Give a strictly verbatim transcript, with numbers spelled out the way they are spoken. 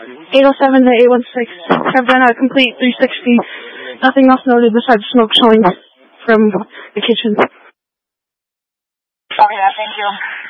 eight oh seven to eight one six. Have done a complete three sixty. Nothing else noted besides smoke showing from the kitchen. Copy that, thank you.